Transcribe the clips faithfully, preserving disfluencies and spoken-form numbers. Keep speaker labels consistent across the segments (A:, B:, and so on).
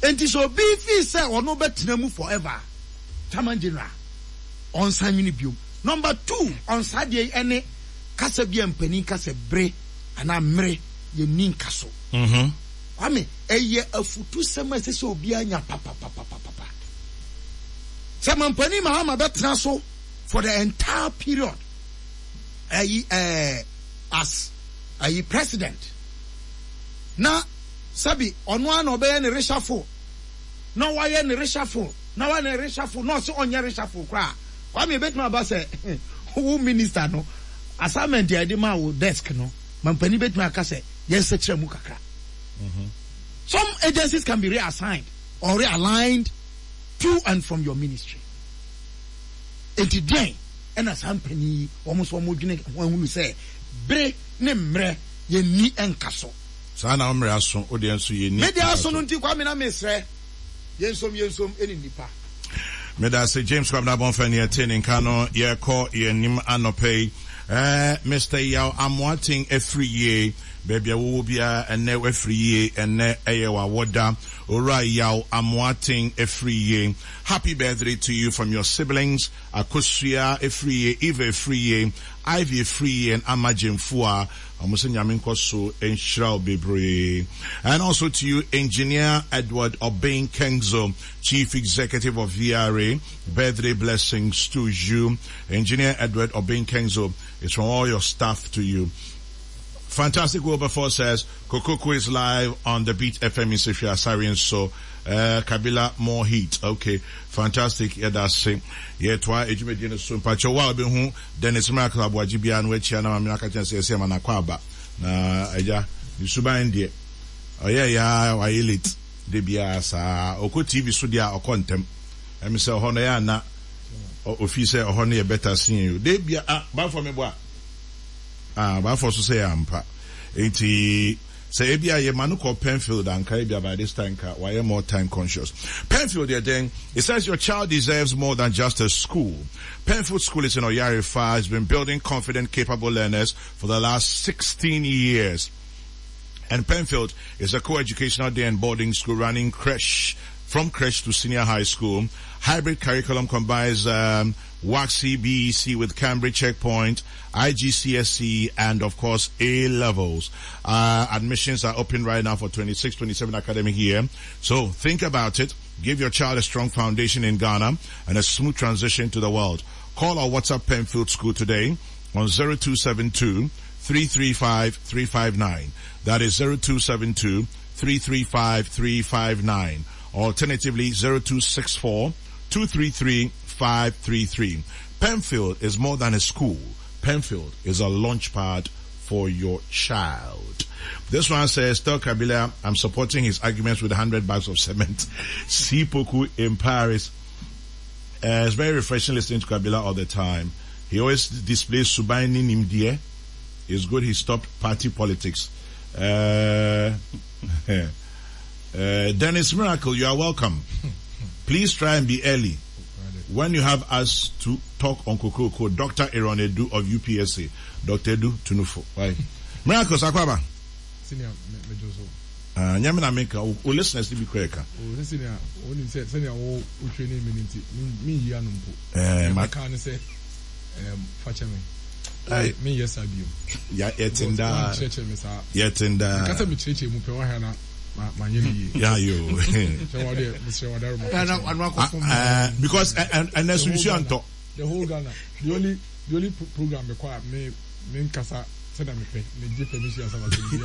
A: And it so be if say or no better move forever. Chairman General on Simon. Number two, on Saturday any Kasabi and Penny Kasabre and Amre ye nin kaso.
B: Mhm.
A: I mean, a year of two summers so be anya papa papa papa. Saman Penny Mahama that transfer for the entire period. A uh, as a president. Now Sabi on one obey any reshuffle. No why any reshuffle. No one any reshuffle. No so on your reshuffle cry. Why me bet my boss say who minister no assignment the idea desk no. Mampani bet my say yes secretary mu kakra. Some agencies can be reassigned or realigned to and from your ministry. And today, and as company almost one more when we say bre ne mre ye ni enkaso.
B: So na mre aso audience ye ni.
A: Media aso no nti kwa me na mesre. Yensom yensom eni nipa.
B: Meda say James Kwabna Bonfani attending Kano ye call ye nim anope. Eh Mister Yaw Amwating every year. Baby, will be a ne every year and ne ayewa wada. Ora Yaw Amwating every year. Happy birthday to you from your siblings. Akosia every year, Eva every year, Ivy every year, and Amajim Fua. So and Shrao Bebre. And also to you, Engineer Edward Obeng Kenzo, Chief Executive of V R A. Birthday blessings to you. Engineer Edward Obeng Kenzo, it's from all your staff to you. Fantastic Wilberforce says, Kokoko is live on the Beat F M in Sifia Sarian, so uh, Kabila more heat. Okay, fantastic. Yeah, that's it. Yeah, twa ejumedine so mpacho wa be hu Dennis Miracle Abuajibia no achia na Amina Kachen say say na kwaba na aja isuban de oya ya wa elite de bia sa oko T V so dia okontem em say ho no ya na office ho no ye better see you de bia ah ba for me boa ah ba for so say ampa enti say ebia ye manu call Penfield and Caribbean by this time ka why more time conscious. Penfield there then it says your child deserves more than just a school. Penfield School is in Oyarifa, has been building confident, capable learners for the last sixteen years. And Penfield is a co-educational day and boarding school running creche from creche to senior high school. Hybrid curriculum combines um, W A C C, B E C with Cambridge Checkpoint, I G C S E, and of course A levels. Uh, admissions are open right now for twenty-six twenty-seven academic year. So think about it. Give your child a strong foundation in Ghana and a smooth transition to the world. Call or WhatsApp Penfield School today on zero two seven two, three three five, three five nine. That is zero two seven two, three three five, three five nine. Alternatively, zero two six four, two three three, five three three. Penfield is more than a school. Penfield is a launch pad for your child. This one says, tell Kabila I'm supporting his arguments with a hundred bags of cement. See Poku in Paris. Uh, it's very refreshing listening to Kabila all the time. He always displays Subaini Nimdie. It's good he stopped party politics. Uh, uh, Dennis Miracle, you are welcome. Please try and be early. When you have us to talk on Kokoko, Doctor Aaron Edu of U P S A. Doctor Edu Tunufo. Why? Miracle Sakwaba.
C: Senior Mejoso.
B: Uh, Nyamina Meka, who listeners to be quicker.
C: Oh, senior, only said, senior, oh, training minute, me, Yanumpo.
B: Uh,
C: my can say, um, Fachame. I me, yes, I do.
B: Yeah, yet in that. Yet in that.
C: Because I'm a church, Mupawahana.
B: Yeah, you. Because and and as we see on top,
C: the whole Ghana, the only the only program required me me kasa said me pay me give permission as a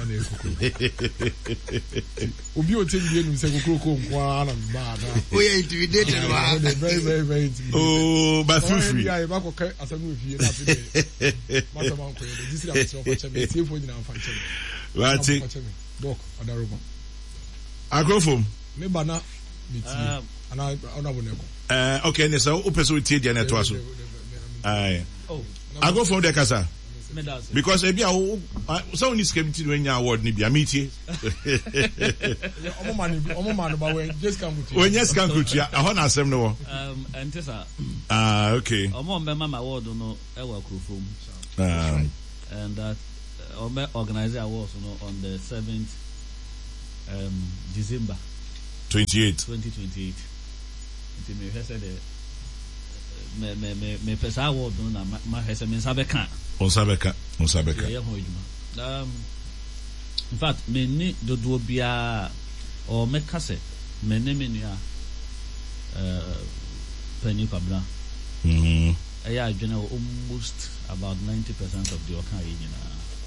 C: Obi o tell you say kokoko nkwa na bad.
A: Oh, yeah, intimidated.
C: Very very very intimidated.
B: Oh, but feel free.
C: Yeah, you back okay as a movie na today. Master man ko this is the for me see for the na fan check.
B: Right.
C: Doc, Adaruma.
B: Agrofom.
C: Me bana biti. Ana ona boneko.
B: Eh okay, ne so opeso we tie dia na to aso. Aye. Oh. Agrofom de kasa. Because ebi a so ni skemiti do nya award ni bia meetie.
C: Omo man omo man ba we just come with you.
B: When yes can kutia, aho na asem no.
D: Um entesa.
B: Ah okay.
D: Omo member my award no e wa Agrofom.
B: Um
D: and that uh, organize awards no on the seventh um December.
B: twenty-eight.
D: twenty twenty-eight. Nti me hwese de me me me me pesa award no na ma hwese me sabeka.
B: On sabeka, on sabeka.
D: Yeah, ho adwuma. Um in fact me ni dodo bia o me kase me ne me nua uh Penny Kwabena.
B: Mhm.
D: Yeah, you know, almost about ninety percent of the Okan Yina.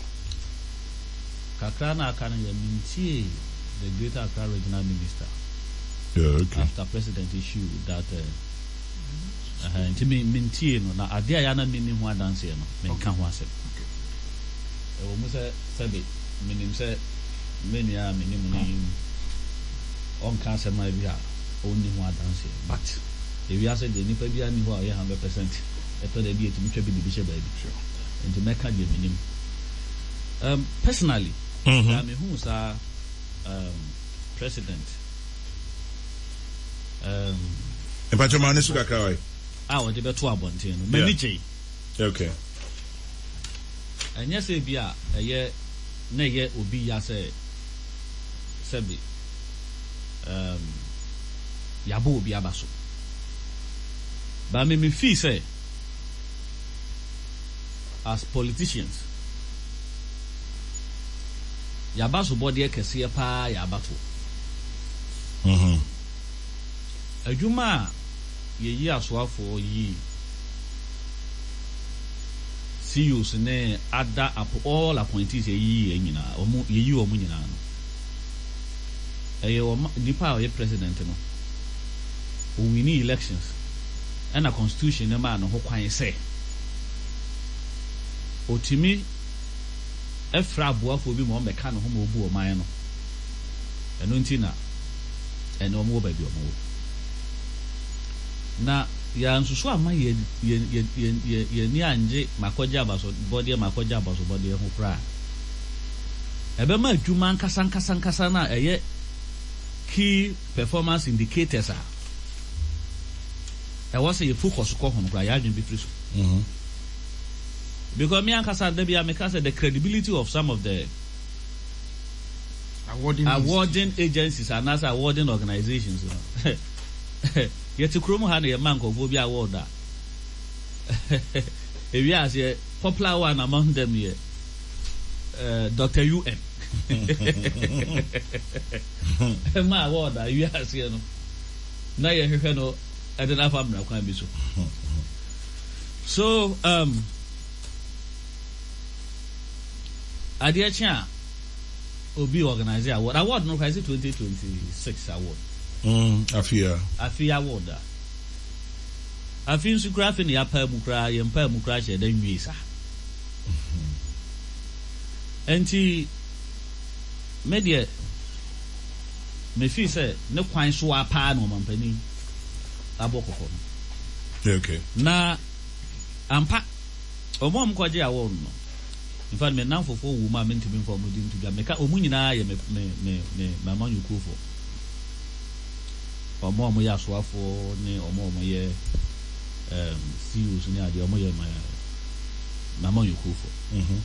D: Kakrana Akana Mintie, the Greater Accra Regional Minister.
B: Yeah, okay.
D: After President issued that, uh, uh, to me, Mintie, no, now, Adia Yana meaning one dance here, no, can one say. Almost said it, meaning said, many are minimum on cancer, my via, only one dance here. But if you ask the Nipa Bia, you are one hundred percent. I thought they'd be a to be bishop baby. Sure. And to make a minimum. Um, personally,
B: mm-hmm.
D: I mean, who's our um, president? Um,
B: and Pachamani Sukakawai.
D: I want to be two abontin. Many
B: okay.
D: And yes, a beer, a year, nay, yet would be Yase Sebi. Um, Yabu Biabaso. But I mean, me fee say, as politicians, Yabaso body kesiye pa Yabato.
B: Mhm.
D: Adwuma ye yi aswafo yi C E Os ne ada all appointees ye yi nyina omu ye yi omu nyina no. Eye o nipa o ye president no. O wini elections. And a constitution ne ma no ho kwan say. Otimi efra aboafo bi mo meka no ho mo bu o man no eno ntina eno mo ba bi o mo na ya nsusu ama ye ye ye ye ye ni anje makoja abaso body makoja abaso body ho kra ebe ma adwuma nkasa nkasa nkasa na eye key performance indicators a e was a focus ko ho kra ya adwun bi friso
B: mhm.
D: Because me and Kasa Debia Mekasa the credibility of some of the
A: awarding
D: awarding agencies and as awarding organizations. Yet to Chrome had a man of Bobia award that. If you ask a popular one among them here, uh, Doctor U M. My award that you ask you know. Now you know I don't have a can be so. So um Adiachia Obi organize award. Award no prize twenty twenty-six award.
B: Mm, Afia.
D: Afia award. Afin su graph ni apa mu kra, ye mpa mu kra she dan wi sa. Enti media me fi say ne kwan so apa no mampani abokoko.
B: Okay.
D: Na ampa omom kwaje award no. In fact, me now for four women meant to be for moving to Jamaica. Omunina, me me me me my man you for. Or more moya swafo, ne or more moye um C E Os near the omoye my my man you for.
B: Mhm.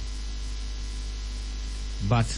D: But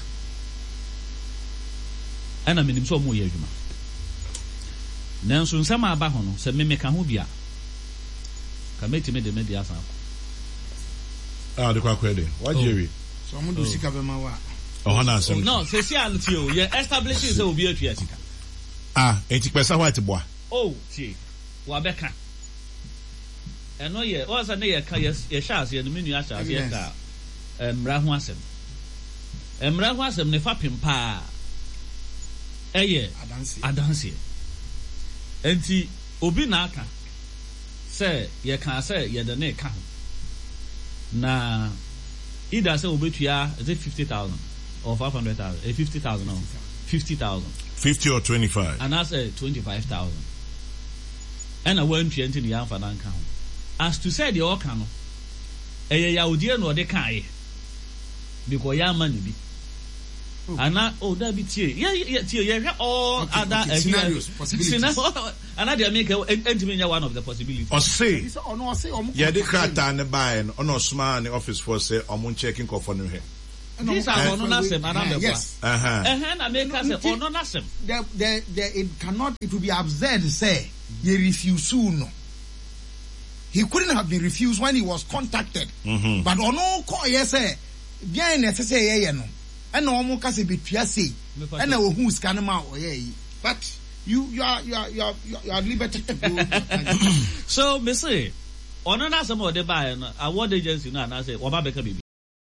D: and I mean so moye juma. Nanso nsama aba ho no se me me ka ho bia. Ka meti me de me dia san.
B: Ah, the quack what Jerry?
A: So I'm going to see Kabema.
B: Oh, no,
D: no, say, see, I'll tell you, you're establishing so be a Fiatica.
B: Ah, eighty percent white boy.
D: Oh, see, Wabeka. And no, yeah, was a near Kayas, your shas, your miniature, yes, and Rahwasem. And Rahwasem, the fapping pa. Eh, yeah, I don't see. And see, Obinaka say, ye can't say, ye the neck count. Na either say obetua is it fifty thousand or five hundred thousand? Eh, fifty thousand or fifty thousand.
B: Fifty or twenty-five.
D: And that's a twenty-five thousand. And I went to enter the Yanfadan count. As to say the Okano, a Yaudian or the Kai, because ya money be. And now, oh, that be tea. Yeah, yeah, tea. Yeah, all other
A: scenarios, possibilities.
D: Another make a one of the possibilities.
B: Or say, yeah, the crata and the buying on no smart office for say, I'm checking off on here.
D: These are on nasem another.
A: Yes.
B: Uh huh.
D: And I make us say on nasem.
A: The the the it cannot. It will be absurd to say you refuse no. He couldn't have been refused when he was contacted.
B: Mm-hmm.
A: But on all call yes say bien necessary yeah no. And no one can say between say. And now who's can out yeah. But you you are you are you are you are liberty to go.
D: So me say on nasem or the buy no award agency no na say oba beka bibi.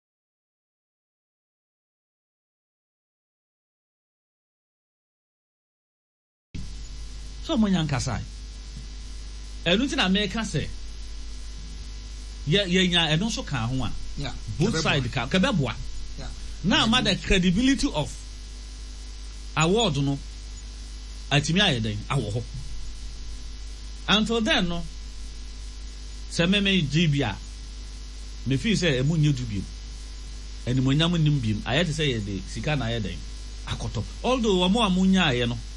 D: So mo nyan kasai enu ti na America say ye ye nya enu so kan ho a
A: Yeah.
D: both side ka ka beboa
A: Yeah.
D: now ma the credibility of award no atimi ayeden awo ho until then no se me me gbia me feel say emu nye du biem eni mo nyam nim biem ayete say ye de sika na ayeden akoto although wo mo amunya aye no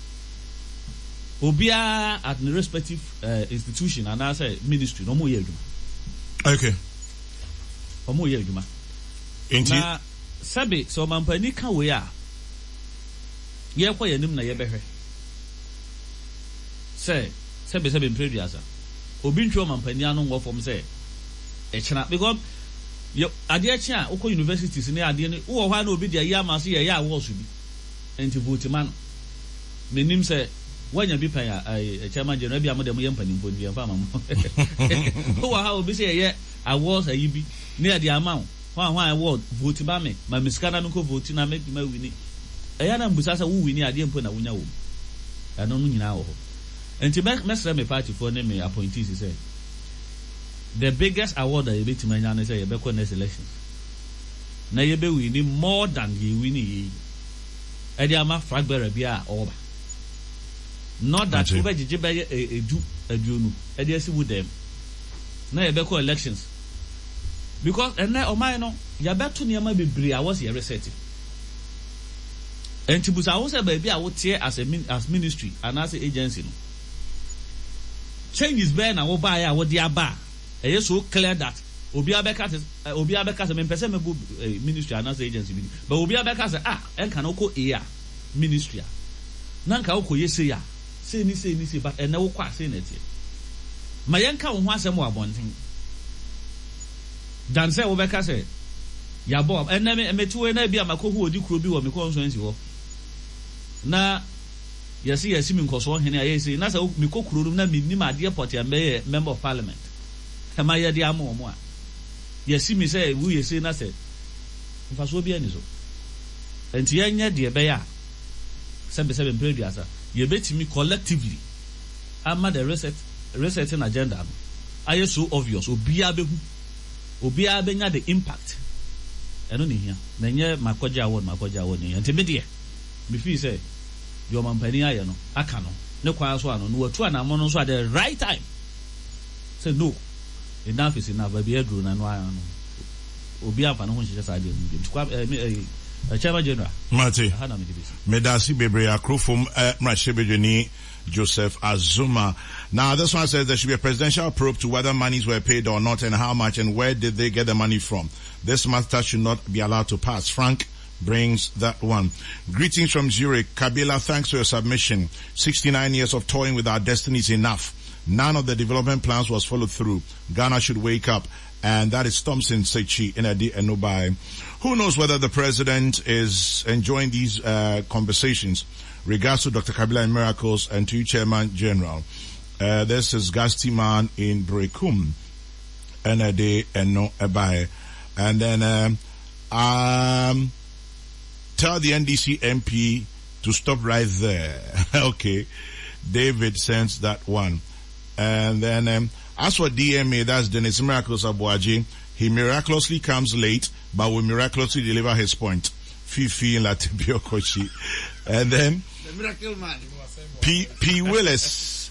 D: obia at the respective uh, institution and I say ministry no more adwuma.
B: Okay.
D: No more adwuma.
B: Inti
D: Na sabe so mampani ka we a ye kwa yanim na ye behwe. Say sabe sabe mpreduasa. Obi ntwo mampani anu ngo form say e chena because yo ade achi a ukọ universities ne ade ne wo hwa na obi dia ya ma so ye ya awards bi. Enti vote man. Menim say wanya bi pan ya eh chairman general bi amode mo ye mpanimfo ni yemfa amamo ho wa ha obi se ye awards ayi bi ne ya di amount ho ho award vote ba me ma miskana no ko vote na me ma wini eya na mbusa sa wo wini ade mpo na wonya wo ano no nyina wo ho enti mesra me party for ne me appointees say the biggest award that you bet manya na say ye be ko next elections na ye be wini more than ye wini ye e di ama flag bearer bia oba. Not that over Jibay a do a do a D S with them. Na Ebeko elections. Because and now Omino, Yabetu Niama be bri, I was here resetting. And Tibusa also baby, I would say as a min as ministry and as an agency. Change is bad, I will buy our dear bar. And it's so clear that Obiabekas is Obiabekas, I mean, person ministry and as agency. But Obiabekas, ah, and can oko ear ministry. Nanka oko yes ya. Say ni say ni say but and now kwa say net here. My yanka wo ho asem wo abonten. Dan say wo beka say ya bob and na me metu na bia makohu odi kuro bi wo me constituency ho. Na yesi yesi mi nkoso hene aye say na say me kokuro na me nim ade port ya me member of parliament. Kama ye dia mo mo a. Yesi mi say wu yesi na say mfaso bi ani so. Enti yenya de be ya. Sebe sebe mpreduasa ye betimi collectively ama the reset resetting agenda no aye so obvious obia behu obia benya the impact eno ne hia na nye makoja award makoja award ne enti me de me feel say your mampani aye no aka no ne kwa so ano no watu ana mo no so at the right time say no enough is enough ba be adru na no ayo no obia fa no ho nhye sa de mu kwa Chairman General
B: Mate Medasi Bebre Akrofum Mrashebejeni Joseph Azuma. Now this one says there should be a presidential probe to whether monies were paid or not and how much and where did they get the money from. This matter should not be allowed to pass. Frank brings that one. Greetings from Zurich. Kabila, thanks for your submission. sixty-nine years of toying with our destiny is enough. None of the development plans was followed through. Ghana should wake up. And that is Thompson Sechi Enadi Enubai. Who knows whether the president is enjoying these uh, conversations regards to Doctor Kabila and miracles and to you, Chairman General. Uh, this is Gasti Man in Brekum. Enadi Eno Ebai. And then um, um, tell the N D C M P to stop right there. Okay. David sends that one. And then um, as for D M A, that's Dennis Miracles Abuaji. He miraculously comes late, but will miraculously deliver his point. Fifi in Latibio Kochi. And then
A: the miracle man.
B: P. P. Willis.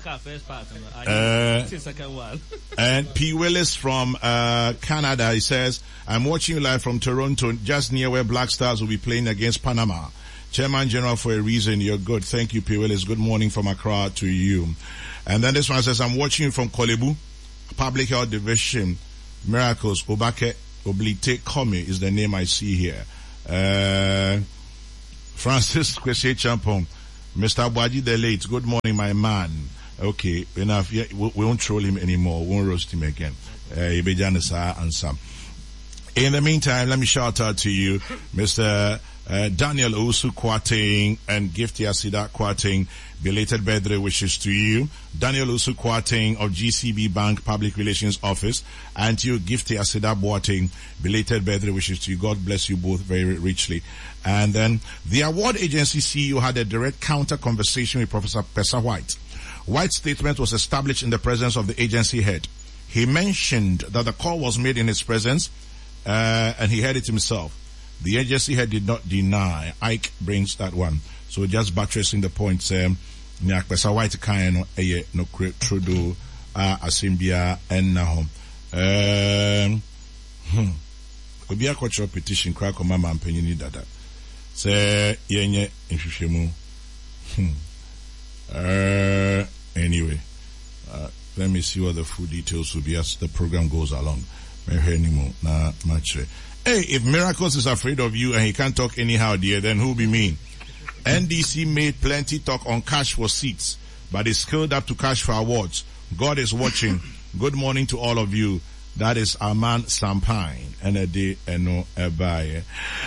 B: Uh, and P. Willis from uh, Canada, he says, I'm watching you live from Toronto, just near where Black Stars will be playing against Panama. Chairman General, for a reason, you're good. Thank you, P. Willis. Good morning from Accra to you. And then this one says, I'm watching you from Kolebu, Public Health Division, Miracles, Obake, Oblite Kome is the name I see here. Uh, Francis Kwesi Champon, Mister Abwaji the late. Good morning, my man. Okay, enough. Yeah, we, we won't troll him anymore. We won't roast him again. Uh, and some. In the meantime, let me shout out to you, Mister Uh, Daniel Usu Kwating and Gifty Asida Kwating. Belated birthday wishes to you. Daniel Usu Kwating of G C B Bank Public Relations Office, and to you, Gifty Asida Kwating. Belated birthday wishes to you. God bless you both very richly. And then the award agency C E O had a direct counter conversation with Professor Pesa White. White's statement was established in the presence of the agency head. He mentioned that the call was made in his presence, uh, and he heard it himself. The agency head did not deny. Ike brings that one. So just buttressing the points, um, Pesa White kind eye no Trudeau, uh, Asimbia, and Nahom. Um, hmm. Obi a cultural petition, crack on mama and penny dada. Say, yenye, in Hmm. Uh, anyway, uh, let me see what the full details will be as the program goes along. Nah, much. Hey, if Miracles is afraid of you and he can't talk anyhow, dear, then who'll be mean? N D C made plenty talk on cash for seats, but is scaled up to cash for awards. God is watching. Good morning to all of you. That is our man Sampine and a day and no a buy.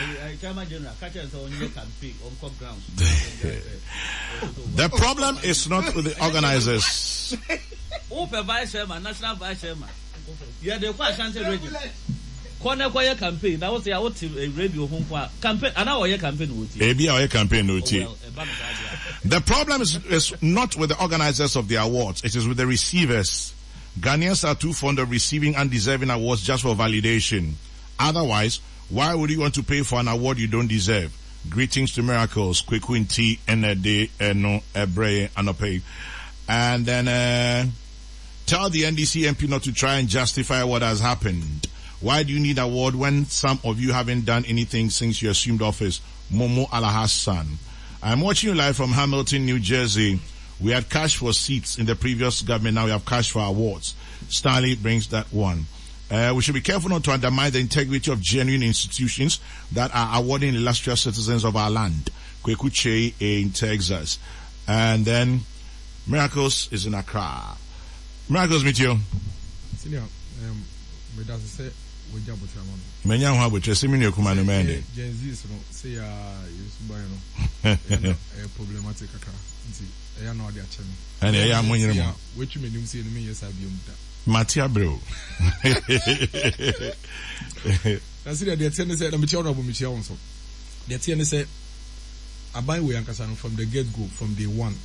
B: The problem is not with the organizers.
D: Vice chairman, national vice chairman. Yeah, the Ashanti region. Corner choir campaign. That was the out radio home campaign. And our campaign would
B: maybe our campaign would The problem is, is not with the organizers of the awards. It is with the receivers. Ghanaians are too fond of receiving undeserving awards just for validation. Otherwise, why would you want to pay for an award you don't deserve? Greetings to Miracles, Kwekwinti, Enede, Eno, Ebre, Anope. And then, uh, tell the N D C M P not to try and justify what has happened. Why do you need an award when some of you haven't done anything since you assumed office? Momo Alahassan. I'm watching you live from Hamilton, New Jersey. We had cash for seats in the previous government. Now we have cash for awards. Stanley brings that one. Uh, we should be careful not to undermine the integrity of genuine institutions that are awarding illustrious citizens of our land. Kwekuche in Texas. And then Miracles is in Accra. Miracles, meet you.
C: Senior, um, me does say we jump with your money.
B: Menya ha but say me no kuma no mende.
C: Gen Z no say ah you buy no. A problematic aka. Nti e ya no dey ache me.
B: And e ya monyere mo.
C: Wetu me nim say no me yes abi mu da.
B: Matia bro.
C: That's it. The ten say na me honorable me chia won so. The ten say abai we ankasa no from the get go from day one.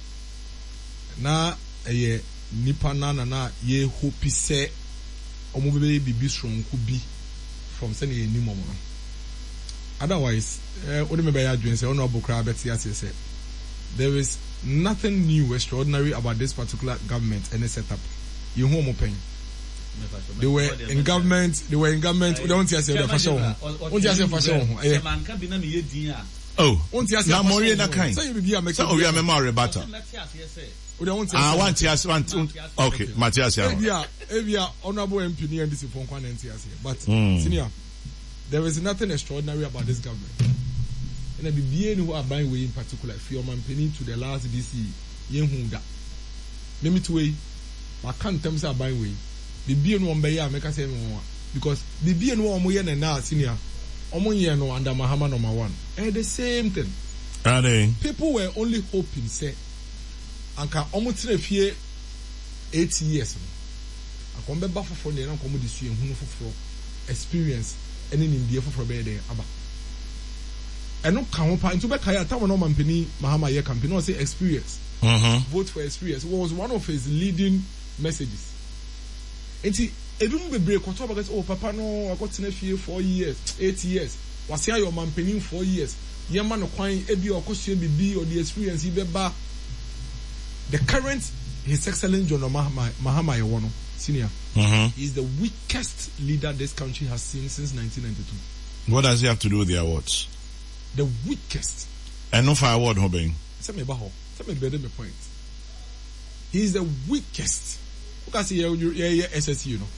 C: Na eh nipa na na na ye hope say omo be bibi stronku bi from say ye nim omo no. Otherwise eh odi me be ya dwen say honorable kra beti ase say there is nothing new extraordinary about this particular government and setup. You home open. They were in government. They were in government. We don't say the fashion. Don't say fashion.
B: Oh, now more than kind.
C: So you be a make.
B: So we are memory better. I want to ask one. Okay, Matthias.
C: Yeah, yeah. Honorable M P and this phone one N T S. But senior, there is nothing extraordinary about this government. And I be being who are buying way in particular. If you're penny to the last D C, yen who that. Let me to way. I can't tell you buying way. The B N one by ya make us say more because the B N one mo yen na senior. Omo yen no under Mahama number one. And the same thing.
B: Are they?
C: People were only hoping say anka omo tire fie eight years. Akombe ba fofo ne na komo disu ehunu fofo experience ene ni ndie fofo be dey aba. Eno kan ho pa ntu be kai ata wono mampani Mahama ye campaign no say experience.
B: Mhm.
C: Vote for experience was one of his leading messages. Enti edum bebre kwato because oh papa no akotena fie four years, eight years. Wase ayo mampani four years. Yema no kwan ebi okosua bibi or the experience ibeba. The current His Excellency John Mahama Mahama Yewono senior.
B: Mhm.
C: Is the weakest leader this country has seen since nineteen ninety-two.
B: What does he have to do with the awards?
C: The weakest.
B: And no for award hobing.
C: Say me baho. Say me better me point. He is the weakest. Because he yeah S S U, you know.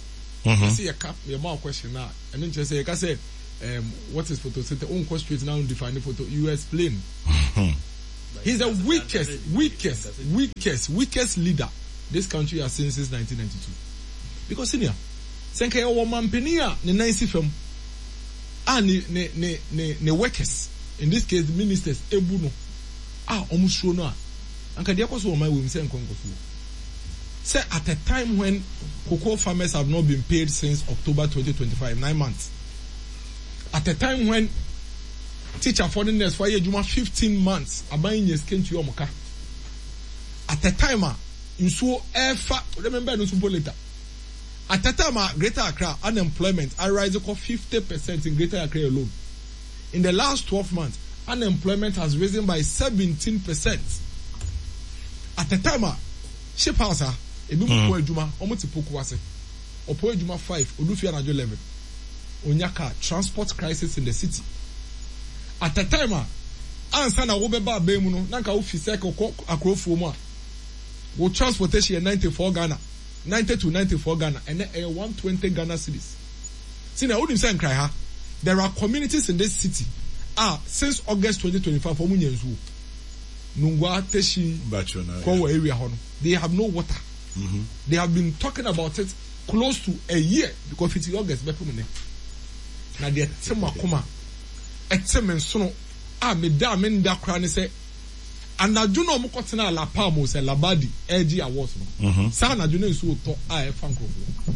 C: I see a cap, your mouth question now, and then just say, like I said, um, what is photosynthesis? Own cost straight now define the photo. You explain. He's the weakest, weakest, weakest, weakest leader this country has seen since nineteen ninety-two. Because senior, senke ya wamampenia ne nansi fam, ah ne ne ne ne ne workers. In this case, the ministers ebu no, ah omusho no ah. Anka dia koso o my we say nkonko so. Say at a time when cocoa farmers have not been paid since October twenty twenty-five, nine months. At a time when teacher for the next for year fifteen months, abayin yes came to your moka. At a time, you saw ever remember no super later. At a time, Greater Accra unemployment I rise for fifty percent in Greater Accra alone. In the last twelve months, unemployment has risen by seventeen percent. At a time, ship house, a bit more juma, almost poku wase, or poor juma five, Olufia Najo eleven. Onyaka transport crisis in the city. At a time, answer na wobeba bemuno, nanka ufise ko akrofu mo. Wo transportation ninety-four Ghana, ninety to ninety-four Ghana, and then a one twenty Ghana cedis. See now, wouldn't say cry ha. There are communities in this city. Ah, since August twenty twenty-five, for Munyanzu, Nungwa Teshi, Kowa area hono. They have no water. Mm-hmm. They have been talking about it close to a year because it's August. Now they tell me come, etemen sono. Ah, me da me nda kra ne say. Anadwo no mo kotena la palmo say labadi ag awards no. Mhm. Sa anadwo no nso to a e fa nkrofo.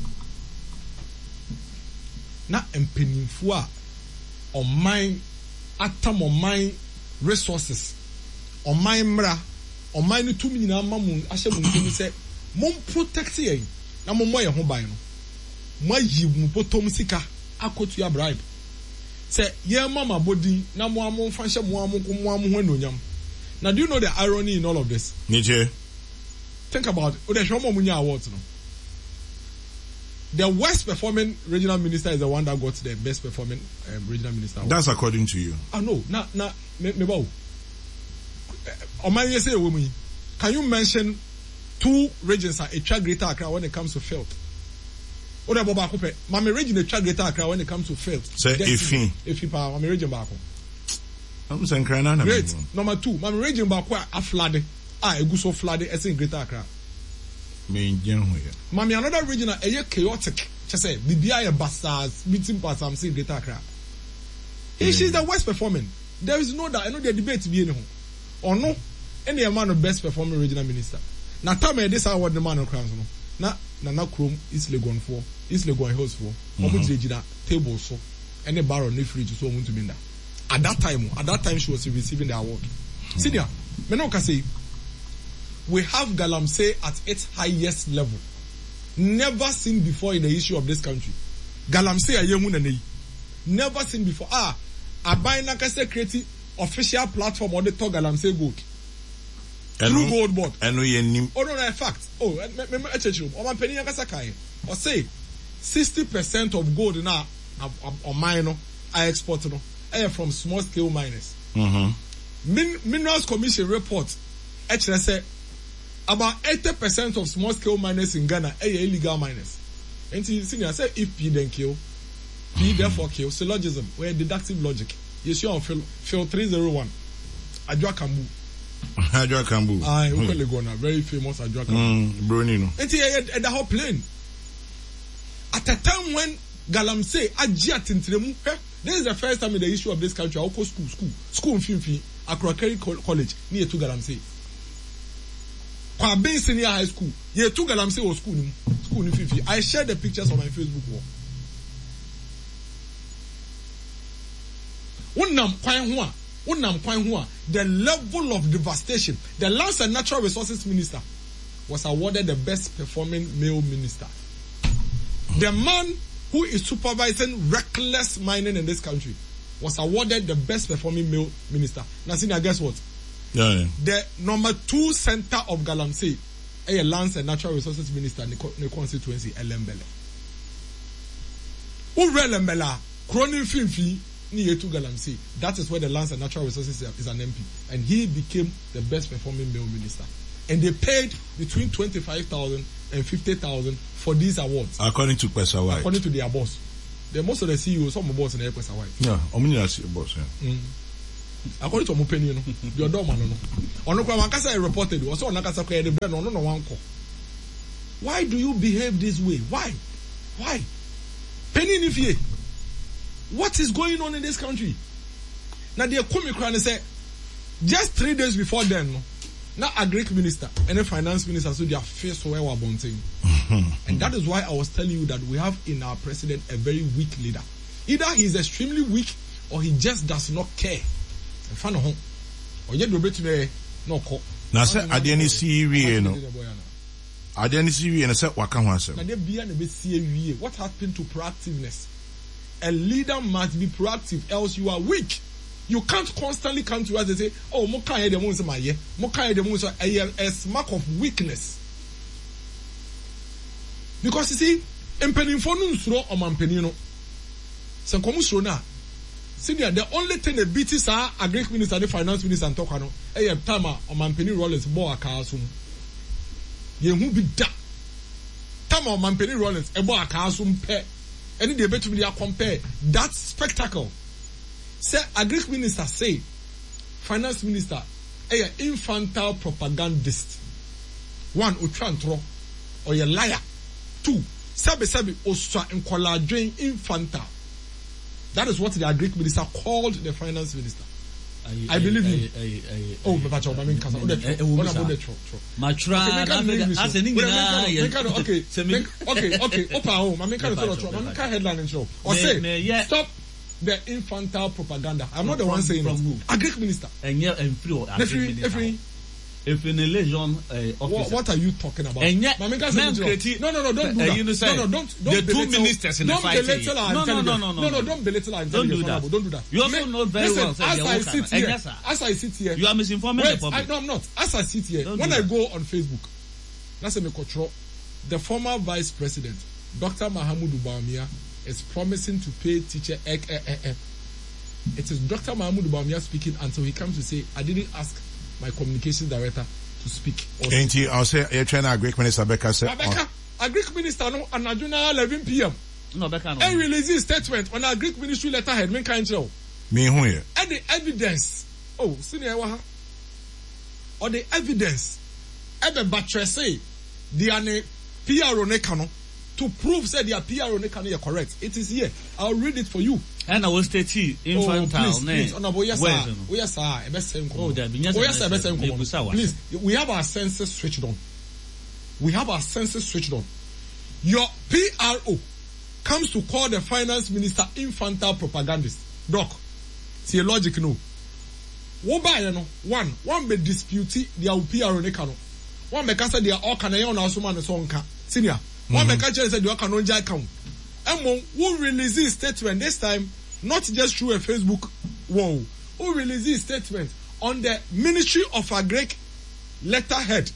C: Na empenimfo a oman atam oman resources. Oman mra, oman no tumi nyina mamu ahye mu ntumi say mom protect yen na mom moye ho ban no. Mo ayi mu potom sika akotu ya bribe. Say ye mama body na mo amon fa hye mo amon ko mo amon ho enonyam. Now, do you know the irony in all of this?
B: Nije.
C: Think about it. The Shomo Munya Awards. No? The worst performing regional minister is the one that got the best performing um, regional minister award.
B: That's according to you.
C: Ah, no. Now, now, me, me bow. Say a woman. Can you mention two regions that attract Greater Accra when it comes to filth? Oda Boba Kupe. Mami region attract Greater Accra when it comes to filth.
B: Say Ifi.
C: Ifi pa. Mami region Bako.
B: I'm saying Krana.
C: Great. Number two, my region Bakwa a flooded. Ah, a goose of flooded as in Greater Accra. Mami, another region a year chaotic. Just say, the B I A bastards, meeting pass, I'm saying Greater Accra. If she's the worst performing, there is no doubt. I know the debate to be in home. Or no, any amount of best performing regional minister. Now, tell me this is what the man of crowns. Now, Nana Chrome, East Legon for, East Legon Hills for, Omuji table so, and the barrel, no free to so to be there. At that time, at that time she was receiving the award. Mm-hmm. Senior, Menoka say, we have Galamsey at its highest level. Never seen before in the history of this country. Galamsey a yemun and never seen before. Ah, Abai Nakase creating official platform on the talk Galamsey Gold. Through Gold Board.
B: And we nim. Oh no, no, fact. Oh,
C: me me eche chum. Oman penny Nakasa kai. Or say, sixty percent of gold now on mine I export no. From small scale miners. Mm-hmm. Min- Minerals Commission report actually say about eighty percent of small scale miners in Ghana are illegal miners. And senior say if P then kill, P therefore kill. Syllogism, where deductive logic. Yes, you on Phil Phil three zero one. Adwa Kambu.
B: Adwa Kambu.
C: Ah, mm. Very famous Adwa Kambu.
B: Mm, Brunino.
C: And see at the whole plane. At a time when Galamsey Ajia Tintremu. This is the first time in the history of this country I will go school, school, school in Finfi, Accra College, near to Galamsey. Kwabe Senior High School, year two Galamsey was school in school in Finfi. I shared the pictures on my Facebook wall. Unam Kwanhua, Unam Kwanhua, the level of devastation. The Lands and Natural Resources Minister was awarded the best performing male minister. The man who is supervising reckless mining in this country was awarded the best performing male minister. Now, senior, guess what?
B: Yeah, yeah.
C: The number two center of Galamsey, a Lands and Natural Resources Minister in the constituency, Elembele. Who Elembele? Kronin Finfi, near to Galamsey. That is where the Lands and Natural Resources is an M P. And he became the best performing male minister. And they paid between twenty-five thousand fifty thousand for these awards.
B: According to Kwesa White.
C: According to their boss. The most of the C E Os, some boss in the Kwesa White.
B: Yeah, Omnia boss. Yeah.
C: Mm. According to my opinion, you know, your dog man, no. On the Kwamakasa reported, was on Nakasa Kaya, the brand, no, no, one call. Why do you behave this way? Why? Why? Penny Nifie. What is going on in this country? Now, they come and say, just three days before then, now a Greek minister and a finance minister, so they are faced with our bunting. And that is why I was telling you that we have in our president a very weak leader. Either he is extremely weak or he just does not care. Or yet, we're better no call.
B: Now, sir, I didn't see you, no. I didn't see you and I said, what can one say? What
C: happened to proactiveness? A leader must be proactive, else you are weak. You can't constantly come to us and say, oh, Moka the moon, my year, Moka the moon, a mark of weakness. Because you see, Empenin Fonun throw or Mampenino. Sankomusro na. See, the only thing the B T S are a Greek minister, the finance minister, and Tokano, a Tama or Mampeni Rollins, Boa Kasum. Ye who be da. Tama or Mampeni Rollins, a Boa Kasum pair. Any debate to be compare that spectacle. Say a Greek minister say, finance minister, a infantile propagandist. One, utrantro, or a liar. Two, sabi sabi ostra encouraging infantile. That is what the Greek minister called the finance minister. I, I believe you. Oh, but I mean, because okay, okay, okay, okay. Opa home. I mean, kind of I mean, kind headline and show. Or say, stop the infantile propaganda. I'm not the one saying it. A Greek minister. And yeah, and free. If in a legion uh, officer. What are you talking about? And yet, no, no, no, don't do that. No, no, don't. don't
D: the two ministers in the fight.
C: No, no, no, no, no, no, don't belittle our
D: Don't do that.
C: Don't do that.
D: You also know very well.
C: As I sit here, as I sit here,
D: you are misinforming the public.
C: No, I'm not. As I sit here, when I go on Facebook, that's a control. The former vice president, Doctor Mahamudu Bawumia, is promising to pay teacher. It is Doctor Mahamudu Bawumia speaking until he comes to say, I didn't ask my communications director to speak.
B: Ain't he? I'll say you're trying to Greek minister Becca said.
C: Becca, a Greek minister no on Ajuna eleven p m.
D: No, Becca no.
C: And release a statement on a Greek ministry letterhead. Me can't tell.
B: Me who here?
C: And the evidence. Oh, senior waha. Or the evidence. Ebe batrese the ane P R O nekano to prove said their P R O nekano is correct. It is here. I'll read it for you.
D: And I will state infantile.
C: Oh, please, please. Oh, no, yes, sir. Oh, yes, sir. Oh, yes, sir. Please, we have our senses switched on. We have our senses switched on. Your P R O comes to call the finance minister infantile propagandist. Doc, see a logic no. One by no one one be dispute their P R O nekano. One make us say they are all can on our suman so onka. Senior. One make us say they are can on jai count. And who release this statement this time? Not just through a Facebook wall. Who released this statement on the Ministry of Agri letterhead?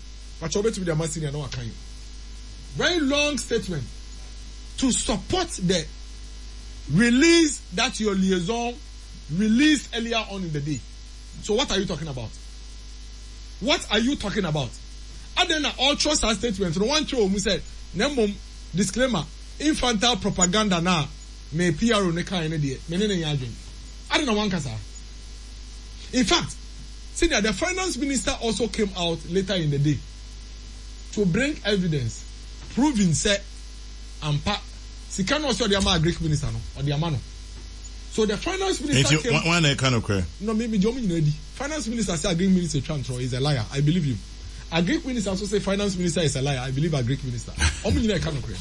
C: Very long statement to support the release that your liaison released earlier on in the day. So what are you talking about? What are you talking about? And then all trust our statement. No one who said, Nemum disclaimer, infantile propaganda now. Me P R O ne kan ne de me ne ne yadwen I don't know one kasa. In fact, see that the finance minister also came out later in the day to bring evidence proving say ampa sika no so the ama Greek minister no or the amano. So the finance minister
B: came one one kind of cry.
C: No, maybe Jomi you know the finance minister say a Greek minister Chantro is a liar. I believe you. A Greek minister also say finance minister is a liar. I believe a Greek minister. Omo you know kind of cry.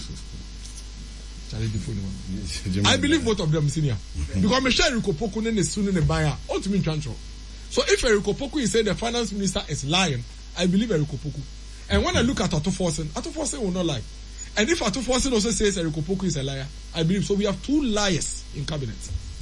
C: I believe both of them, senior. Because Michelle Rikopoku is soon in the buyer. Ultimate control. So if Eriko Poku is saying the finance minister is lying, I believe Eriko Poku. And when I look at Atuforsen, Atuforsen will not lie. And if Atuforsen also says Eriko Poku is a liar, I believe so. We have two liars in cabinet.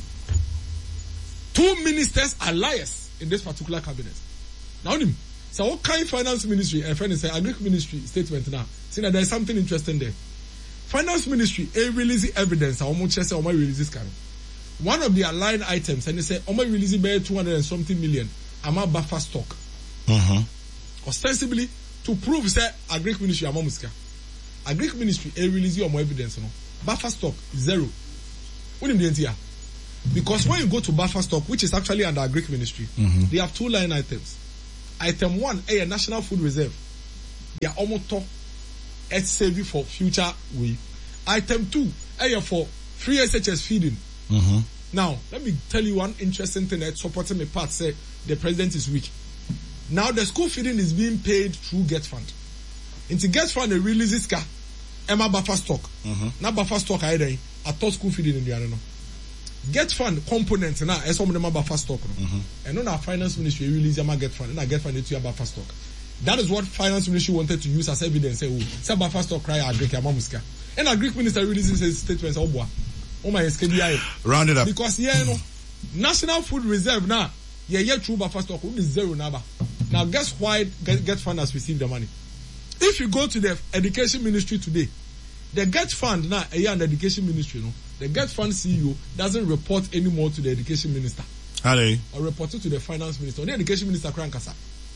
C: Two ministers are liars in this particular cabinet. Now, so what kind of finance ministry? A friend is saying, Agric ministry statement now. See that there is something interesting there. Finance ministry, a release evidence. I almost say, "Oh my, release this kind." One of their line items, and they say, "Oh my, release by two hundred and something million. I'm a buffer stock."
B: Uh-huh.
C: Ostensibly to prove say Agric ministry amamuska. Agric Ministry a release your more evidence no. Buffer stock zero. What do you mean? Because when you go to buffer stock, which is actually under Agric Ministry, mm-hmm. they have two line items. Item one, a national food reserve. They are almost top at saving for future way. Item two, a for free S H S feeding.
B: Mm-hmm.
C: Now, let me tell you one interesting thing that supporting my part say the president is weak. Now the school feeding is being paid through Get Fund. Into Get Fund, they release this car. Emma buffer stock. Mm-hmm. Now buffer stock I I thought school feeding in the arena. Get Fund components now as some of them buffer stock. Mm-hmm. And on our finance ministry release Emma Get Fund and I Get Fund into your buffer stock. That is what finance ministry wanted to use as evidence. Say, oh, say buffer stock cry Agric Amamuska. And Agric minister releases his statements. Oh boy, oh my S K D I.
B: Round it up.
C: Because yeah, you know, national food reserve now. Yeah, yeah, true buffer stock is zero now. Now guess why Get, Get Fund has received the money? If you go to the education ministry today, the Get Fund now, a year in the education ministry, no, the Get Fund C E O doesn't report anymore to the education minister.
B: Are
C: or report it to the finance minister. Or the education minister Krankasa.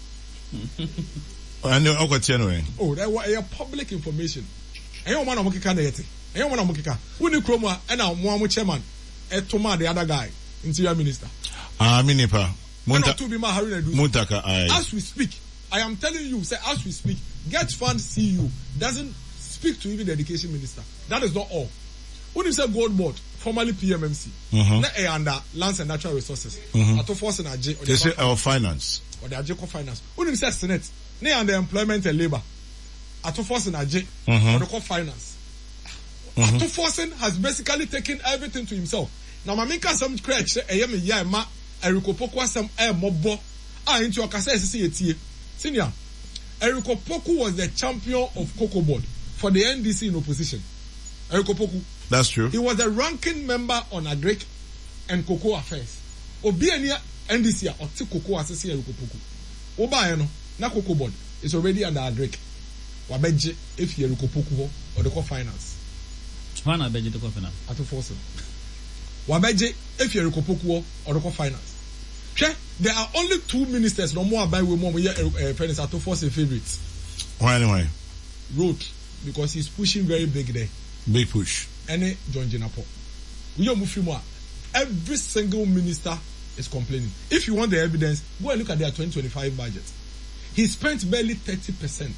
B: And the
C: oh, that was a public information. I don't want to make a yet. I don't want to make a when you chroma and I'm one chairman, a Toma, the other guy, interior minister.
B: Ah, Minipa.
C: Muntaka, as we speak, I am telling you, say as we speak, Get Fund C E O doesn't speak to even the education minister. That is not all. When you say Gold Board, formerly P M M C, mm-hmm. under Lands and Natural Resources, mm-hmm. at force and J,
B: they say our finance
C: or the Ajeco Finance. When you say Senate, they under Employment and Labor, at force and J, or the Finance. Mm-hmm. Ato Forsen has basically taken everything to himself. Now, Mamika some crutch, a yam ya ma, Eriko Poku some air mobo, ah, into your cassa C. Senior, Eriko Poku was the champion of Cocoa Board for the N D C in opposition. Eriko Poku.
B: That's true.
C: He was a ranking member on Agric and Cocoa Affairs. Obiania N D C or T Cocoa Assessor Eriko Poku. Obayano, na Cocoa Board is already under Agric. Wabeji if you Eriko Poku or the co-finance.
D: Wana beji the co-finance.
C: Ato Forsen. Wabeji if you Eriko Poku or the co-finance. There are only two ministers no more by we more we friends Ato Forsen favorites.
B: Why anyway?
C: Road because he's pushing very big there.
B: Big push.
C: Any John Jinapo. We are moving more. Every single minister is complaining. If you want the evidence, go and look at their twenty twenty-five budget. He spent barely thirty percent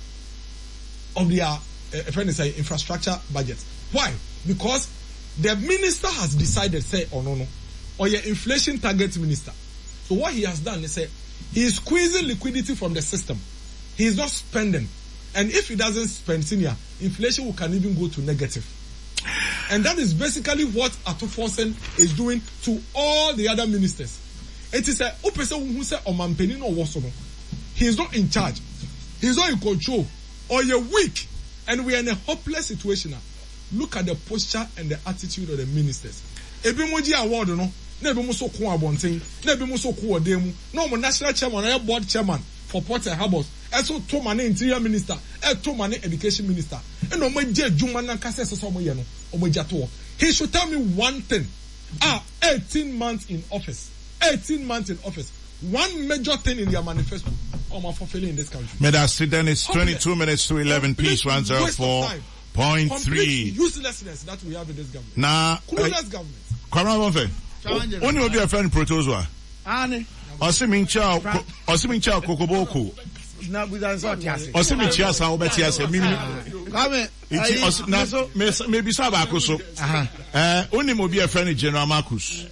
C: of their uh, friends say infrastructure budget. Why? Because the minister has decided, say, oh no no, or your inflation target minister. So what he has done is say he is squeezing liquidity from the system. He is not spending. And if he doesn't spend, senior, inflation will can even go to negative. And that is basically what Ato Forsen is doing to all the other ministers. It is a person who said, "Oh, man, Penino Wasono." He is not in charge. He is not in control. Or you're weak, and we are in a hopeless situation now. Look at the posture and the attitude of the ministers. Ebimoji award, no. Nebi muso kuwa bonting. Nebi muso kuwa demu. No, mo national chairman, I board chairman for Port and Harbors. And so to mane interior minister, and to mane education minister. And no me je juma na kase so so mo yeno. O mo jato. He should tell me one thing. Ah, eighteen months in office. eighteen months in office. One major thing in their manifesto. Oh, my fulfilling in this country.
B: Medasi, then it's twenty-two minutes to eleven. Peace one zero four point three.
C: Uselessness that we have in this government.
B: Nah.
C: Clueless government.
B: Kwara Bonfe. Only will be a friend protozwa.
A: Ani.
B: Osimin Chow. Osimin Chow Kokoboko.
A: Na budanzo tiase.
B: Osimin Chow sa obeti ase. Mimi.
A: Come.
B: Iti na maybe saba akoso.
A: Aha.
B: Eh, only will be a friend General Marcus.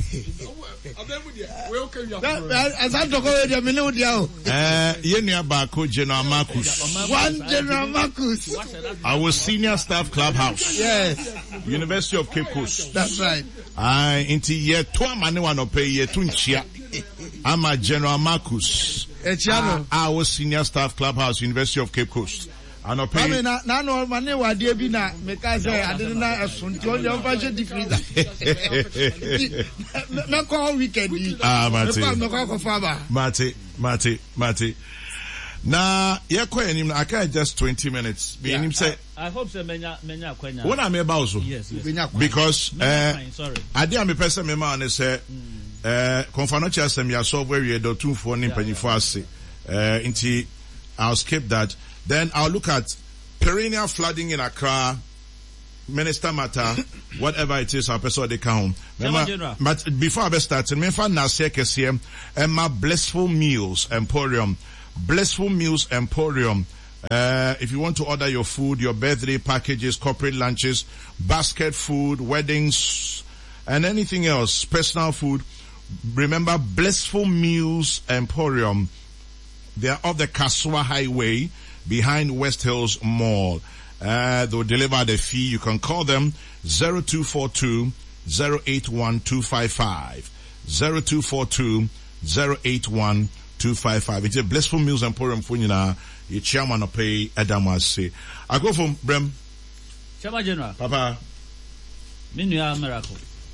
A: As I talk over the minute,
B: uh, Yenia Bako, General Marcus.
A: One General Marcus.
B: Our senior staff clubhouse.
A: Yes.
B: University of Cape Coast.
A: That's right.
B: I into year two manu wano pay year tunchia. I'm a General Marcus. Uh, our senior staff clubhouse, University of Cape Coast. I know pay. I mean, na no money wa dey bi na because I didn't know asunti on your budget decrease. Na call weekend. Ah, Mate. Mate, Mate, Mate. Na ye ko enim I can just twenty minutes. Be enim say
D: I hope say menya menya kwanya.
B: When am about so?
D: Yes, yes.
B: Because uh
D: sorry.
B: Ade am person me man say eh konfa cha asem ya so where we do two for ni mpanyifo ase. Eh nti I'll skip that. Then I'll look at perennial flooding in Accra, Minister matter, whatever it is, our person they come home. But before I start, me find now say here, Emma Blissful Meals Emporium, Blissful Meals Emporium. Uh, if you want to order your food, your birthday packages, corporate lunches, basket food, weddings, and anything else, personal food, remember Blissful Meals Emporium. They are off the Kasua Highway behind West Hills Mall. Uh, they'll deliver the fee. You can call them zero two four two, zero eight one two five five. zero two four two, zero eight one two five five. It's a Blissful Meals Emporium for you now. Your chairman will pay Adamasi. I go from Brem.
D: Chairman General.
B: Papa.
D: Minu miracle.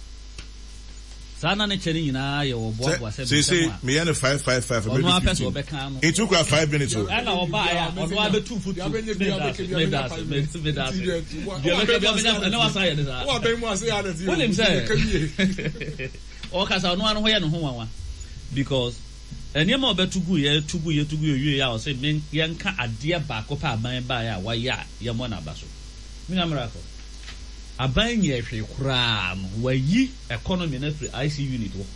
D: Sana ne cheni na ye wo bo bo
B: say say me and five five five. It took us five minutes.
D: And oba ya ono abe two foot. Me that me that me that. Dia be be be na wasa ye da.
C: Wo be mu ase ya na ti.
D: What him say? O kasa ono anu ho ye no ho wanwa. Because enya ma obetugu ye tugu ye tugu ye ya o say men yenka ade ba ko pa aban ba ya wa ya ye mo na baso. Me na miracle. Aban ye hwe kura no wayi economy na free I C unit wo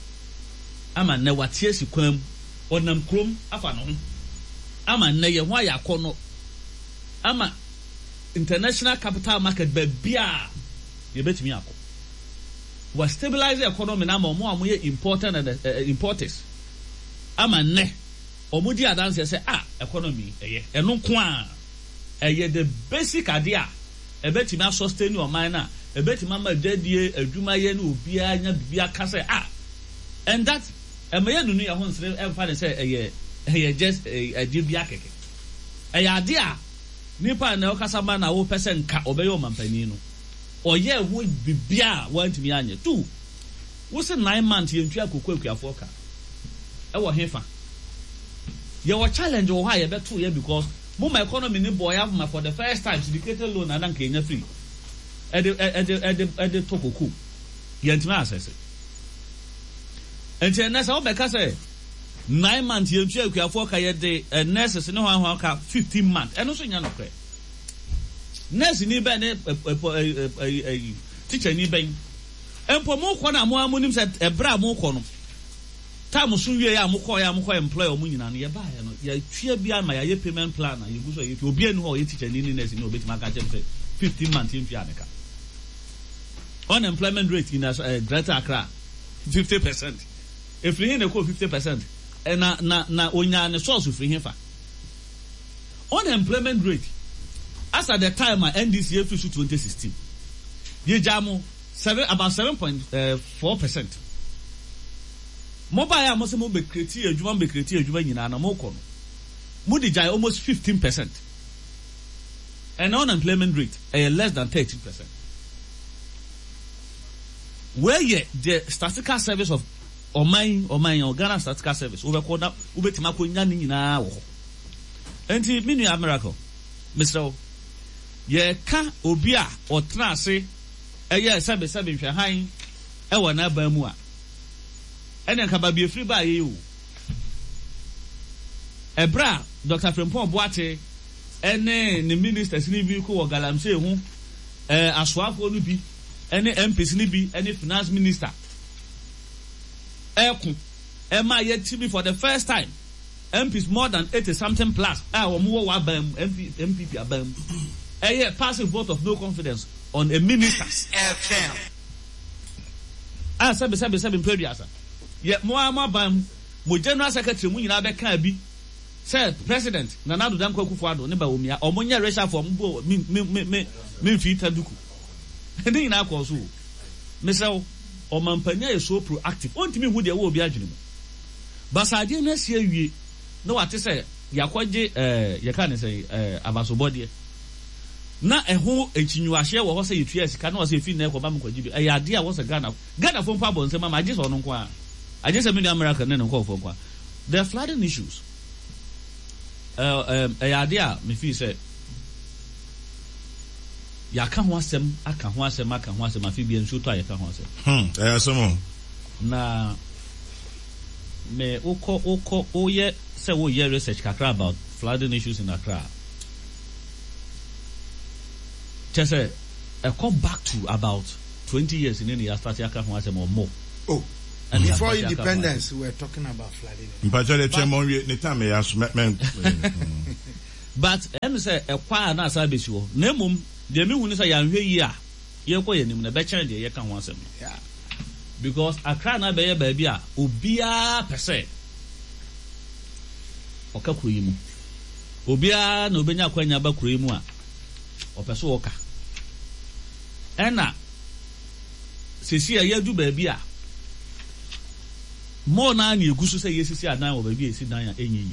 D: ama na watie sikwam onam krom afa no ho ama na ye ho ayakono ama international capital market ba bia ye betimi akọ wa stabilize economy na ma mo amoye important and uh, importers ama ne omudi adanse say ah economy eye eno nko a eye the basic idea ebetimi a sustain your mind na ebetimi ma dadie adwuma ye na obi anya bibia ka say ah and that emeye nunu ya ho nsere emfa ne say eye eye just ade bia keke eye ade a nipa na okasa ma na wo pese nka obeye o mampani no oye ho bibia wantimi anya two wo se nine months ye ntwa kokko akuafo ka e wo hefa ye wo challenge wo ha ye beto ye because my economy ni boy have my for the first time syndicated loan and Kenya free. At the at the at the at the Tokoku. Yantima says it. And then next I'll make say nine months you check your four kaya day and nurses no one ka fifteen months. And also you know okay. Nurse ni ben a teacher ni ben. And for more kwana mo amunim said a bra mo kono. Time so wie ya mokọ ya mokọ employer omu nyina no ye ba ya no ya twa bia ma ya payment plan na ye gu so ye obi enu ho ye teacher ni ni nurse ni obeti ma ka chem say fifteen months in fia neka unemployment rate in uh, Greater Accra fifty percent if you na ko fifty percent and na na na onya ne source free here unemployment rate as at the time my N D C F issue twenty sixteen ye jamo seven about seven point four percent. Mobile mo se mo be create adwuma be create adwuma nyina na mo kọ no mo di jai almost fifteen percent and unemployment rate is less than thirteen percent. Where ye the statistical service of Oman Oman Ghana statistical service we call that we betima ko nya ni nyina wo enti minu ya miracle Mister O ye ka obi a otra ase eye sebe sebe hwe han e wo na ba mu a ene kaba bi free ba ye o ebra Doctor Frempong Boate ene ne ministers ni bi ko galamse hu eh asoafo no bi ene M Ps ni bi ene finance minister ekun e ma ye T V for the first time M Ps more than eighty something plus ah wo mo wa bam M P M P P abam eh passive vote of no confidence on a minister ah sabe sabe sabe previous ye mo ama bam mo general secretary mu nyina be ka bi say president Nana Addo Dankwa Akufo-Addo ne ba omia omonya racial form bo me me me me fi taduku ndi nyina akọ so me say o mampanya is so proactive ontimi hu de wo obi adwene basade na sia wie no wate say yakwaje eh ye ka ne say eh abasobode na eho ekinyu ahye wo ho say yetua sika na wo say fi na ekọ ba mkwaji bi eh ade a wo say Ghana Ghana fo mpa bonse ma ma je so no nko a I just mean America na nko fo nko the flooding issues uh um eh ade a me fi say ya ka ho asem aka ho asem aka ho asem afi bia nso to ya ka ho asem
B: hmm eh asem
D: na me ukọ ukọ oye say wo ye research kakra about flooding issues in Accra Just say, I come back to about twenty years in any start yaka from or more.
A: Oh, and before independence, we were talking about flooding.
D: But I'm say a choir na service you. Nemum, the me when say yan here. You go in the better the you can once.
A: Yeah.
D: Because Accra na be baby a obia pese. Oka kuyi mu. Obia na obenya kwanya ba kuyi mu a. Opeso oka. Ena sisi a yadu baby a. Mo na na egusu say yesisi adan wo baby esi dan ya enyi.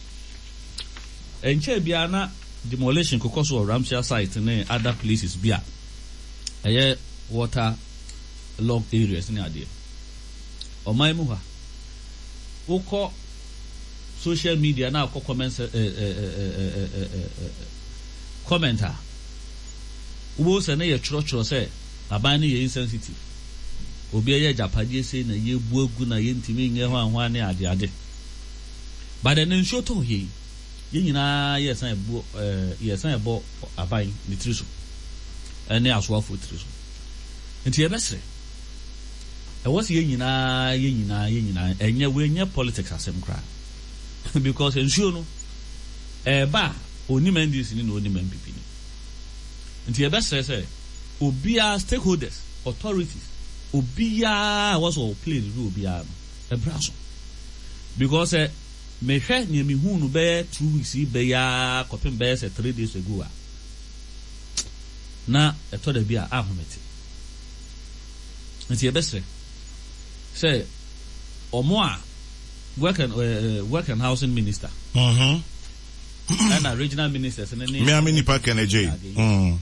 D: Enche bia na demolition kokoso of Ramshire site and other places bia. Eye water log areas ni ade. O mai mu ha. Woko social media na ko comment eh eh eh eh commenter. Wo se na ye chro chro say aban ni ye insensitive. Obi eye japade say na ye buagu na ye ntimi nye ho anho ane ade ade. But then nsho to he yina yes na ebo eh yes na ebo aban ni triso. Ene asoafo triso. Nti e besre. E was ye nyina ye nyina ye nyina enye we nye politics asem kra. Because ensure no e ba oni mandis ni no oni man pipi ni. Nti e besre say obia stakeholders, authorities, obia was all play the role obia e braso. Because eh me hwe ni mi hu no be two weeks be ya kopem be say three days ago a na e to da bia ahomete. Nti e besre say omo a work and uh, work and housing minister
B: mhm
D: and a regional ministers and
B: me am ni park energy mhm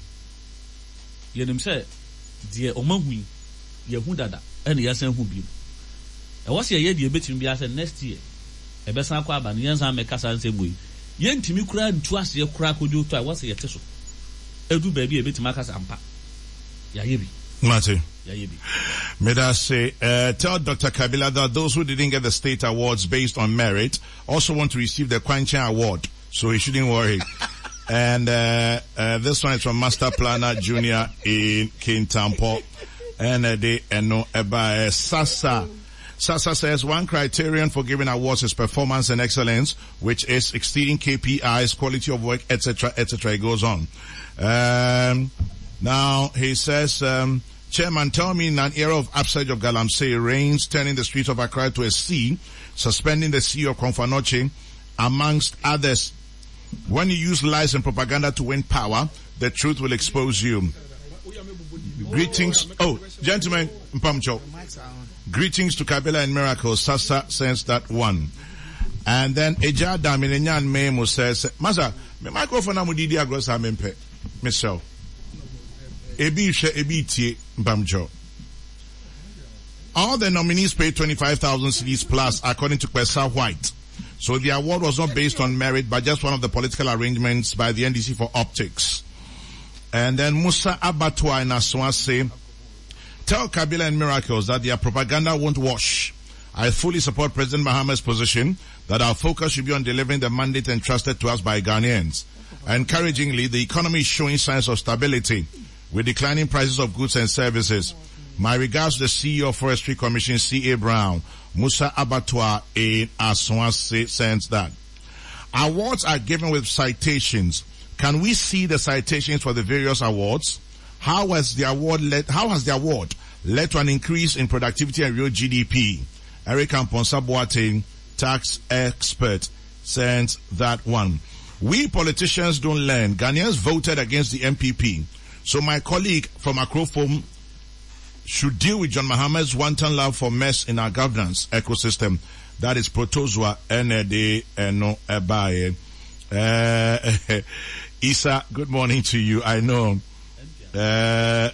D: ye nim say de omahu ye hu dada and ye san hu bi e was ye de betim bia say next year e be san kwa aba no yensan me kasa nse boy ye ntimi kura ntu ase kura kojo to a was ye teso edu ba bi e betim akasa ampa ya ye bi
B: Mate.
D: ya ye bi
B: May I say, uh, tell Doctor Kabila that those who didn't get the state awards based on merit also want to receive the Kwanchan Award, so he shouldn't worry. And uh, uh, this one is from Master Planner Junior in Kintampo. And uh, they uh, know about Sasa. Sasa says one criterion for giving awards is performance and excellence, which is exceeding K P Is, quality of work, et cetera, et cetera. It goes on. Um, now he says, um, Chairman, tell me in an era of upsurge of Galamsey, rains turning the streets of Accra to a sea, suspending the sea of Konfanoche, amongst others. When you use lies and propaganda to win power, the truth will expose you. Greetings. Oh, gentlemen, Mpamcho. Greetings to Kabila and Miracles. Sasa sends that one. And then Eja Damilenyan Memo says, Masa, me microphone amudidi agrosa mempe. Michelle. Ebi she ebi tie Mpamcho. All the nominees paid twenty-five thousand cedis plus, according to Kwesa White. So the award was not based on merit, but just one of the political arrangements by the N D C for optics. And then Musa Abatwa and Aswa say, tell Kabila and Miracles that their propaganda won't wash. I fully support President Mahama's position that our focus should be on delivering the mandate entrusted to us by Ghanaians. Encouragingly, the economy is showing signs of stability with declining prices of goods and services. My regards to the C E O of Forestry Commission, C A Brown. Musa Abatwa in Aswa sends that. Awards are given with citations. Can we see the citations for the various awards? How has the award led, how has the award led to an increase in productivity and real G D P? Eric Amponsa Boateng, tax expert, sends that one. We politicians don't learn. Ghanaians voted against the M P P. So my colleague from Akrofom should deal with John Mahama's wanton love for mess in our governance ecosystem. That is Protozwa N D Eno Ebaye. Uh, Isa, good morning to you. I know. Uh,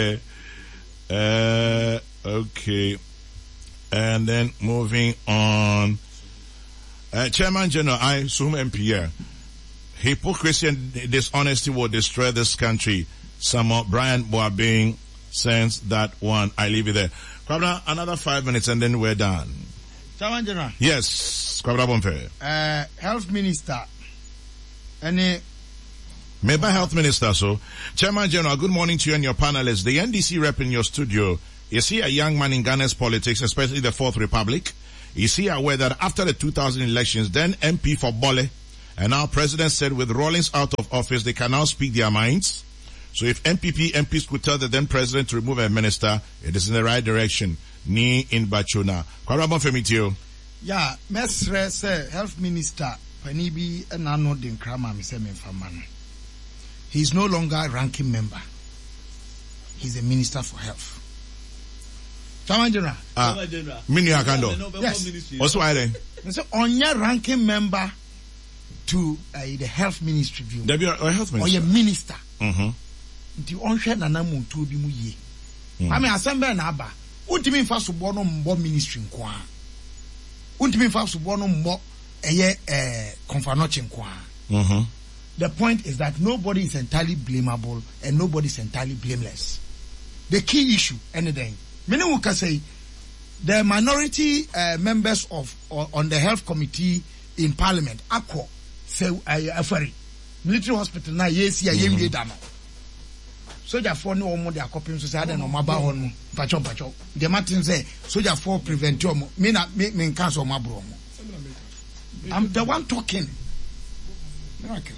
B: uh, okay. And then moving on. Uh, Chairman General, I assume M P R. Hypocrisy and dishonesty will destroy this country. Some Brian Boabing sends that one. I leave it there. Kwabra, another five minutes and then we're done.
A: Chairman General.
B: Yes, Kwabra Bonfe.
A: Uh, Health Minister. Any
B: Meba Health Minister, so Chairman General, good morning to you and your panelists. The N D C rep in your studio, is he a young man in Ghana's politics, especially the Fourth Republic? Is he aware that after the two thousand elections, then M P for Bole, and now President said with Rawlings out of office, they can now speak their minds? So if N P P M Ps could tell the then President to remove a minister, it is in the right direction. Ni in Bachona. Kwarabon Femitio.
A: Yeah, Mesre say Health Minister Panibi Enano Dinkrama Miseme Famano. He is no longer a ranking member. He's a Minister for Health. Chairman General.
B: Ah, Mini Akando.
A: Yes.
B: Also, I then.
A: So, on your ranking member to uh, the Health Ministry view.
B: There be a Health Minister.
A: Or your Minister.
B: Mm-hmm.
A: The onshare na namu to be mu ye. I mean, assemble na aba. Untimi fa subono mbo ministry nkwa. Untimi fa subono mbo eye eh konfanoche nkwa.
B: Mhm.
A: The point is that nobody is entirely blamable and nobody is entirely blameless. The key issue, anything. Many will say the minority uh, members of uh, on the health committee in parliament, Akko, say afari military hospital na yes ya yemi dano. Soldier for no more their copying so say no maba hon pacho pacho. The Martin say soldier for prevent you me na me me cancel my bro. I'm the one talking. Miracle.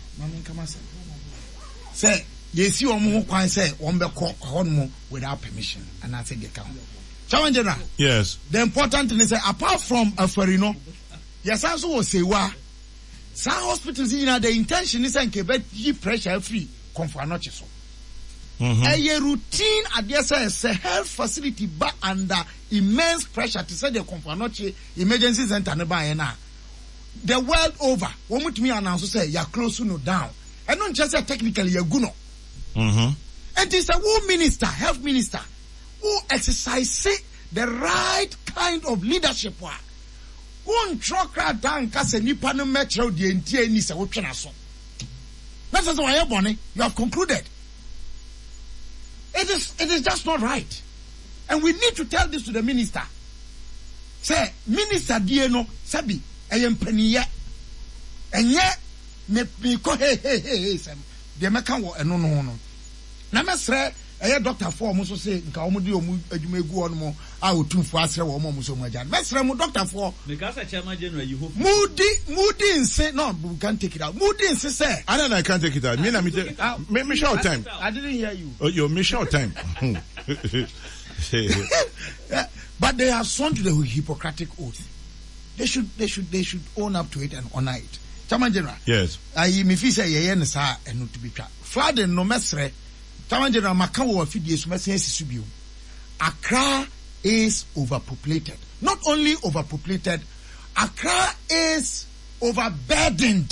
A: Say, yes, you are quite say, one be call home without permission, and I said, you can. Chairman General.
B: Yes.
A: The important thing is that apart from a ferino, yes, I also say, why some hospitals in the intention is and keep pressure free, comfort not so. A routine at the S S health facility, but under immense pressure to say the comfort not emergency center nearby now. The world over, one with me announce say you're close no down. And not just say technically you're guno.
B: Mm-hmm.
A: And it's a who minister, health minister, who exercise the right kind of leadership. One trokra down kase nipa no metro the entire ni se wotwe so. That's why you're born. You have concluded. It is it is just not right. And we need to tell this to the minister. Say, Minister Dieno Sabi. I am penny and yet me me ko hey hey hey sem de meka wo eno no no na mesre eh doctor for mo so say nka omo di omo adwuma egu on mo a otumfo asre wo mo so mo agya mesre mo doctor for
D: me ka say Chairman General you hope
A: mudi mudi nse no we can't take it out mudi nse say
B: I don't know I can't take it out me na me me me short time
A: I didn't hear you
B: oh you me short time
A: but they have sworn to the Hippocratic oath. They should, they should, they should own up to it and honor it. Chairman General.
B: Yes.
A: I me fi say ye ne sa enu to be twa. Flood no mesre. Chairman General maka wo afidie so mesen sisu bio. Accra is overpopulated. Not only overpopulated, Accra is overburdened.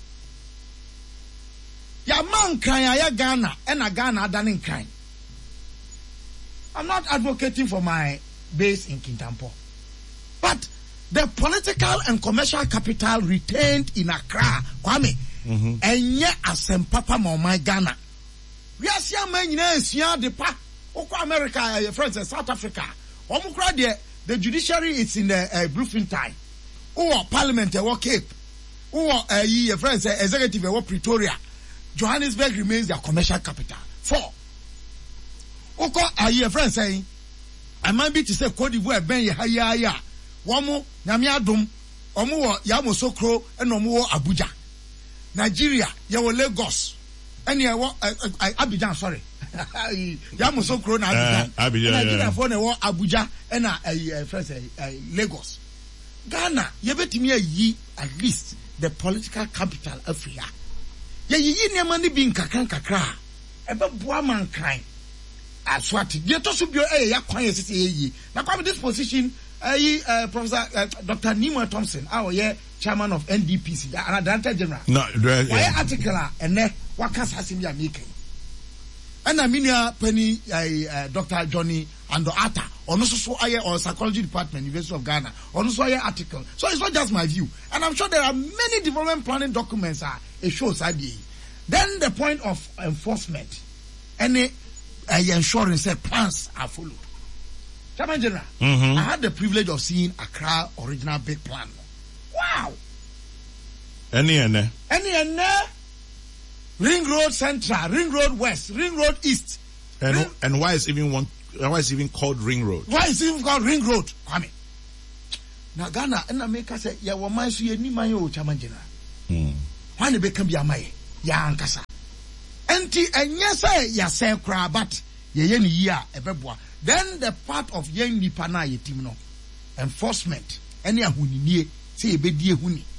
A: Ya man kan ya Ghana and a Ghana danin kan. I'm not advocating for my base in Kintampo. But the political and commercial capital retained in Accra, Kwame, and yet as Papa Mama Ghana. We are seeing many names here, the pa, Oko America, your friends in South Africa. Omukra, the judiciary is in the uh, Bloemfontein. Or Parliament, or Cape. Or uh, your friends, uh, executive, or Pretoria. Johannesburg remains their commercial capital. Four. Oko, uh, your friends saying, I might be to say Cote d'Ivoire, Ben Yahya. Wamo Nyamiadum, Omo Yamosokro, and Omo Abuja. Nigeria, Yawo Lagos, and Yawo Abidjan, sorry. Yamosokro and Abidjan. Nigeria for the Abuja and uh, Lagos. Ghana, you bet me a ye at least the political capital of Africa. Ye ye near money being kakran kakra. Eba Buaman kind. As what you to sub your a quiet ye. Now come this position. Uh, Professor uh, Doctor Nima Thompson, our yeah, chairman of N D P C, and Director General.
B: No, right,
A: why article and then what can Sasimia making? And I mean, Penny, uh, Doctor Johnny and Ata, or also so I or psychology department, University of Ghana, or also I article. So it's not just my view, and I'm sure there are many development planning documents. Are it shows I D. Then the point of enforcement, any uh, ensuring that plans are followed. Chairman General,
B: mm-hmm.
A: I had the privilege of seeing Accra original big plan. Wow!
B: Any and
A: any and Ring Road Central, Ring Road West, Ring Road East.
B: And
A: Ring,
B: and why is even one? Why is even called Ring Road?
A: Why is it even called Ring Road? Kwame. Na Ghana, and America say, ya woman so ye ni man yo chamanjina.
B: Hmm.
A: Why ne become ya mai ya ankasa. Enti enye say ya say kra but ye ye ni ya ebeboa. Then the part of yen nipa na ye team no enforcement any ahuninie say ye bedie huni.